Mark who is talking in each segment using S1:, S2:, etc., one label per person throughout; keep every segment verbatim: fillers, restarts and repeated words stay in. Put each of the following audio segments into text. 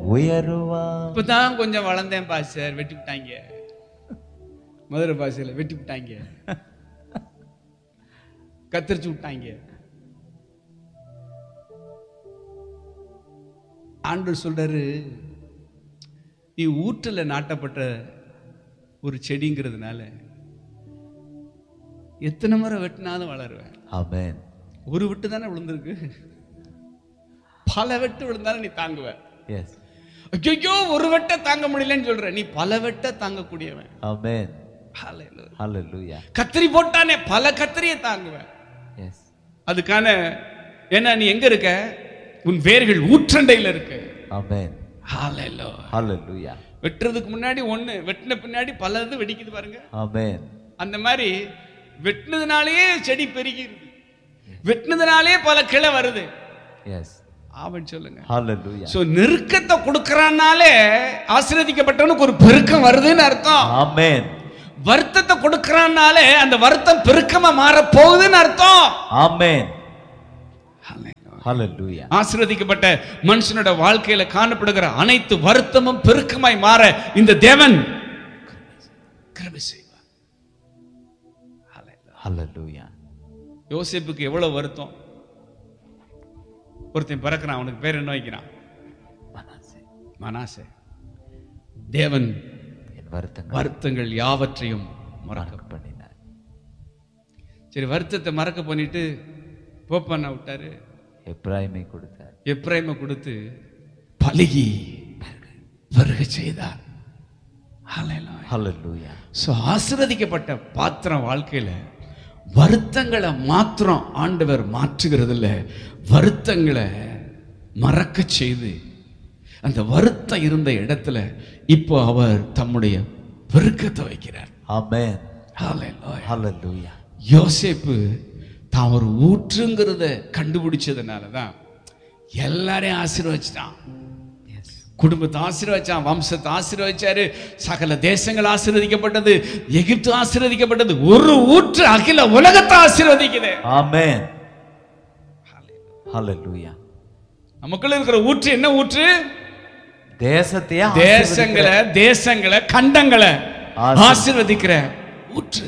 S1: உயருவான்.
S2: இப்பதான் கொஞ்சம் வளர்ந்தேன் பாஸ்டர், வெட்டி விட்டாங்க. மதுரை பாஷையில வெட்டி விட்டாங்க, கத்தரிச்சு விட்டாங்க. ஆண்டவர் சொல்றாரு, நீ ஊற்றுல நாட்டப்பட்ட ஒரு செடிங்கிறதுனால எத்தனை முறை வெட்டினாலும் வளருவேன்.
S1: ஆமென்.
S2: ஒரு வெட்டு தானே விழுந்திருக்கு, பல வெட்டு விழுந்தாலும் நீ தாங்குவ.
S1: எஸ்.
S2: ஐயோ ஒரு வெட்ட தாங்க முடியலன்னு சொல்ற, நீ பல வெட்ட தாங்கக்கூடியவன்.
S1: ஆமென்.
S2: ஹல்லேலூயா.
S1: ஹல்லேலூயா.
S2: கத்திரி போட்டானே பல கத்திரியை தாங்குவேன்.
S1: எஸ்.
S2: அதுக்கான ஏன்னா நீ எங்க இருக்க, உன் வேர்கள் ஊற்றண்டையில இருக்கு.
S1: ஆமென்.
S2: ஹல்லேலூயா.
S1: ஹல்லேலூயா.
S2: வெட்டுறதுக்கு முன்னாடி ஒண்ணு, வெட்டின பின்னாடி பலது வெடிக்குது பாருங்க.
S1: ஆமென்.
S2: அந்த மாதிரி வெட்டினதுனாலேயே செடி பெருகிருது, வெட்டினதுனாலே பல கிளை வருது.
S1: எஸ்.
S2: ஆமென் சொல்லுங்க.
S1: ஹல்லேலூயா.
S2: சோ நெருக்கத்தை கொடுக்கறானாலே ஆசீர்வதிக்கப்பட்டவனுக்கு ஒரு பெருக்கம் வருதுன்னு அர்த்தம்.
S1: ஆமென்.
S2: வருத்தத்தை கொடுக்கறானாலே அந்த வருத்தம் பெருக்கமா மாற போகுதுன்னு அர்த்தம்.
S1: ஆமென். ஹல்லேலூயா.
S2: ஆசீர்வதிக்கப்பட்ட மனுஷனோட வாழ்க்கையில காணப்படுகிற அனைத்து வருத்தமும் பெருக்கமாய் மாற இந்த தேவன் கிருபை செய்வார்.
S1: ஹல்லேலூயா.
S2: யோசேப்புக்கு எவ்வளவு வருத்தம். ஒருத்தன் பிறக்கிறான், அவனுக்கு பேர் என்ன வைக்கிறான்? மனாசே. மனாசே. தேவன்
S1: வருத்தங்கள்
S2: வருத்தங்கள் யாவற்றையும் மறக்க பண்ணினார். சரி, வருத்தத்தை மறக்க பண்ணிட்டு போப்பண்ண விட்டாரு, எப்ராயிமை கொடுத்தார். எப்ராயிமை கொடுத்து பலுகி பெருக செய்தார்.
S1: ஹல்லேலூயா.
S2: சோ ஆசீர்வதிக்கப்பட்ட பாத்திரம் வாழ்க்கையில வருத்தங்களை மாத்திரம் ஆண்டவர் மாற்றுகிறது இல்ல, வருத்தங்களை மறக்க செய்து அந்த வருத்தம் இருந்த இடத்துல இப்போ அவர் தம்முடைய பெருக்கத்தை வைக்கிறார்.
S1: ஆமென்.
S2: ஹல்லேலூயா.
S1: ஹல்லேலூயா.
S2: யோசேப்பு தான் ஒரு ஊற்றுங்கிறத கண்டுபிடிச்சதுனாலதான் எல்லாரையும் ஆசீர்வதிச்சான். குடும்பத்தை ஆசீர்வதிச்சான், வம்சத்தை ஆசீர்வதிச்சாரு, சகல தேசங்கள் ஆசீர்வதிக்கப்பட்டது, எகிப்து ஆசீர்வதிக்கப்பட்டது. ஒரு ஊற்று அகில உலகத்தை ஆசீர்வதிக்குது.
S1: ஆமென். ஹல்லேலூயா.
S2: நமக்குள்ள இருக்கிற ஊற்று என்ன ஊற்று?
S1: தேசத்தையே
S2: தேசங்களை தேசங்களை கண்டங்களை ஆசீர்வதிக்கிற ஊற்று.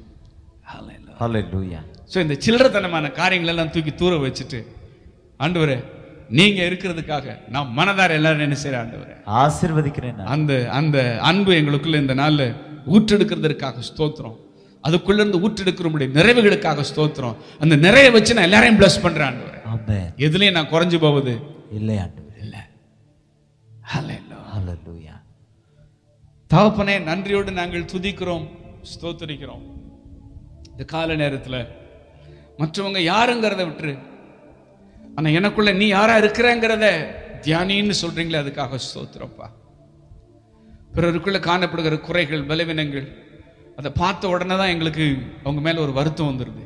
S1: ஹல்லேலூயா.
S2: சோ இந்த சில்லறத்தனமான காரியங்கள் எல்லாம் தூக்கி தூர வச்சுட்டு, ஆண்டவரே நீங்க இருக்கிறதுக்காக நான் மனதார எல்லாரும் என்ன செய்யற ஆண்டவரே
S1: ஆசீர்வதிக்கிறேன். அந்த
S2: அந்த அன்பு எங்களுக்குள்ள இந்த நாள்ல ஊற்றெடுக்கிறதுக்காக ஸ்தோத்திரம். அதுக்குள்ள இருந்து ஊற்றெடுக்கிற முடிய நிறைவுகளுக்காக ஸ்தோத்திரம். அந்த நிறைய வச்சு நான் எல்லாரையும் பிளஸ் பண்றேன் ஆண்டவரே.
S1: ஆமென்.
S2: எதுலயும் நான் குறைஞ்சு போவது
S1: இல்லை ஆண்டவரே.
S2: இல்ல. ஹல்லேலூயா.
S1: ஹல்லேலூயா.
S2: தகப்பனே, நன்றியோடு நாங்கள் துதிக்கிறோம், ஸ்தோத்திரிக்கிறோம். இந்த கால நேரத்துல மற்றவங்க யாருங்கிறத விட்டுரு, ஆனா எனக்குள்ள நீ யாரா இருக்கிறங்கிறத தியானின்னு சொல்றீங்களே, அதுக்காக ஸ்தோத்திரப்பா. பிறருக்குள்ள காணப்படுகிற குறைகள், பலவீனங்கள், அதை பார்த்த உடனே தான் எங்களுக்கு அவங்க மேல ஒரு வருத்தம் வந்துருது.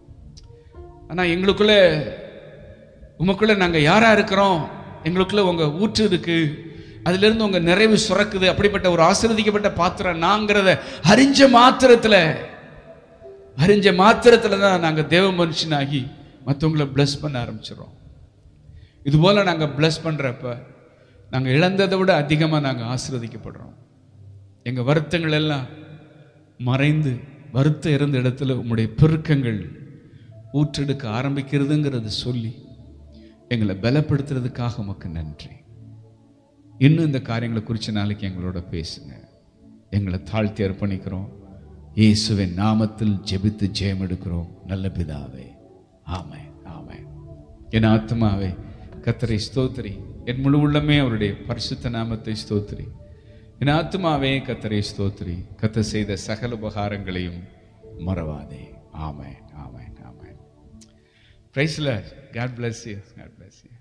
S2: ஆனா எங்களுக்குள்ள உமக்குள்ள நாங்க யாரா இருக்கிறோம், எங்களுக்குள்ள உங்க ஊற்று இருக்கு, அதுல இருந்து உங்க நிறைவு சுரக்குது. அப்படிப்பட்ட ஒரு ஆசீர்வதிக்கப்பட்ட பாத்திரம் நாங்கிறத அறிஞ்ச மாத்திரத்துல அறிஞ்ச மாத்திரத்துல தான் நாங்க தேவ மனுஷனாகி மற்றவங்களை பிளஸ் பண்ண ஆரம்பிச்சிடறோம். இது போல நாங்க பிளஸ் பண்றப்ப நாங்க இழந்ததை விட அதிகமா நாங்க ஆசீர்வதிக்கப்படுறோம். எங்க வருத்தங்கள் எல்லாம் மறைந்து வருத்தம் இருந்த இடத்துல உங்களுடைய பெருக்கங்கள் ஊற்றெடுக்க ஆரம்பிக்கிறதுங்கிறது சொல்லி எங்களை பலப்படுத்துறதுக்காக உமக்கு நன்றி. இன்னும் இந்த காரியங்களை குறித்த நாளைக்கு எங்களோட பேசுங்க. எங்களை தாழ்த்தி அர்ப்பணிக்கிறோம். இயேசுவின் நாமத்தில் ஜெபித்து ஜெயம் எடுக்கிறோம் நல்ல பிதாவே. ஆமென். ஆமென். என் ஆத்மாவே கர்த்தரை ஸ்தோத்திரி, என் முழு உள்ளமே அவருடைய பரிசுத்த நாமத்தை ஸ்தோத்திரி. என் ஆத்மாவே கர்த்தரை ஸ்தோத்திரி, கர்த்தர் செய்த சகல உபகாரங்களையும் மறவாதே. ஆமென். ஆமென். ஆமென். Praise the Lord. God bless you. God bless you.